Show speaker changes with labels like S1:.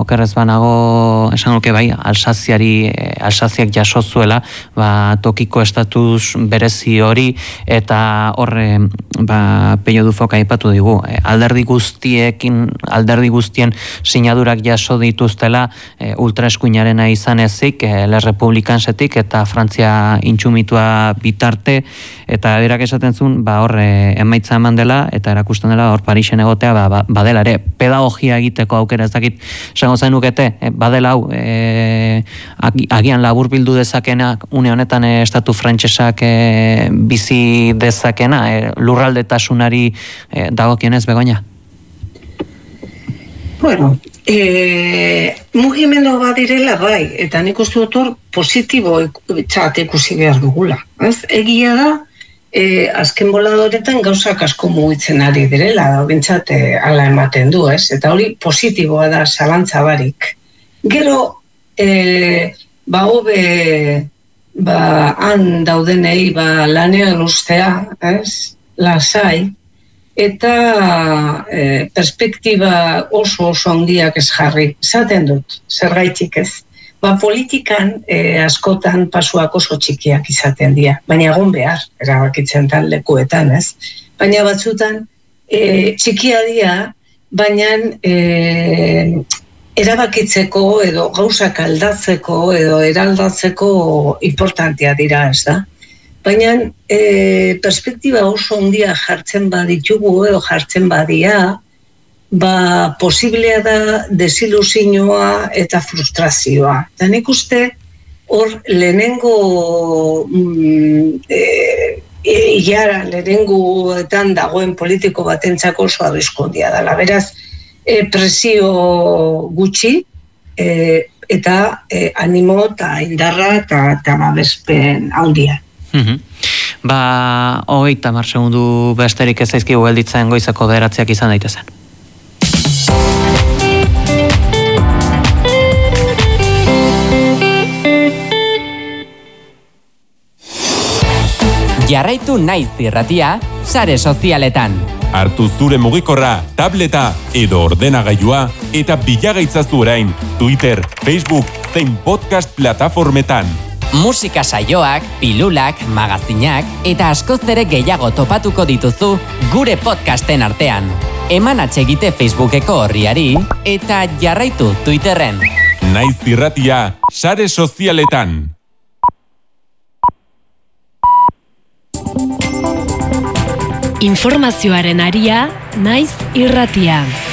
S1: okerrez banago esangoke bai, Alsaziak jaso zuela, tokiko estatus berezi hori, eta horre Pello Dufok aipatu digu, alderdi guztien sinadurak jaso dituztela ultraeskuinarena izan ezik, Les Republicansetik eta Frantzia intsumitua bitarte, eta berak esaten zuen, horre emaitza eman dela, eta erakusten dela hor Parisen egotea, badela ere, pedagogia egiteko aukera ez dakit, esango zenukete, badela hau, agian laburbildu dezakena, une honetan estatu frantsesak bizi dezakena, lurraldetasunari dagokionez, Begoña?
S2: Bueno, mugimendu bat direla bai, eta nik uste dut hor positibo txat ikusi behar dugula. Egia da, azken boladoretan gauzak asko mugitzen ari direla, bintzat ala ematen du, eta hori positiboa da zalantza barik. Gero, hobe han daudenei lanean ustea, lasai, eta perspektiba oso handiak ez jarri. Zaten dut, zergaitik ez. Politikan askotan pasuak oso txikiak izaten dira, baina egon behar, erabakitzen tan lekuetan, ez? Baina batzutan txikia dira, baina erabakitzeko edo gauzak aldatzeko edo eraldatzeko importantea dira, ez da? Baina perspektiba oso handia jartzen baditugu edo jartzen badia, posiblea da desilusioa eta frustrazioa. Eta nik uste hor lehenengo lehenengoetan dagoen politiko batentzako oso arriskondia dela. Beraz, presio gutxi eta animo eta indarra eta babespen handia.
S1: 30 segundu besterik ez zaizkigu gelditzen goizeko 9 izan daitezen.
S3: Jarraitu Naiz Irratia sare sozialetan.
S4: Hartu zure mugikorra, tableta edo ordenagailua eta bilagaitzazu orain Twitter, Facebook zein podcast plataformetan.
S3: Musika saioak, pilulak, magazinak eta askoz ere gehiago topatuko dituzu gure podcasten artean. Eman atsegite Facebookeko orriari eta jarraitu Twitterren.
S4: Naiz Irratia sare sozialetan.
S5: Informazioaren aria, Naiz Irratia.